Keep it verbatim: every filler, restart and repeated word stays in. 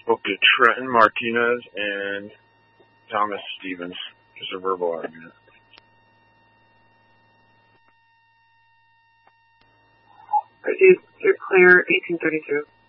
Spoke to Trenton Martinez and Thomas Stevens. Just a verbal argument. You're clear, eighteen thirty-two.